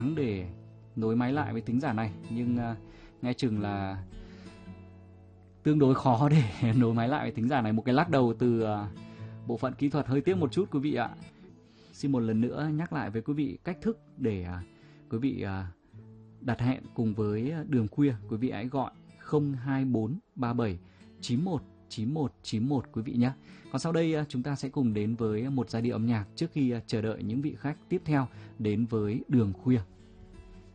để nối máy lại với thính giả này, nhưng nghe chừng là tương đối khó để nối máy lại với thính giả này. Một cái lắc đầu từ bộ phận kỹ thuật hơi tiếc một chút quý vị ạ. Xin một lần nữa nhắc lại với quý vị cách thức để quý vị đặt hẹn cùng với Đường Khuya. Quý vị hãy gọi 02437 919191 quý vị nhé. Còn sau đây chúng ta sẽ cùng đến với một giai điệu âm nhạc trước khi chờ đợi những vị khách tiếp theo đến với Đường Khuya.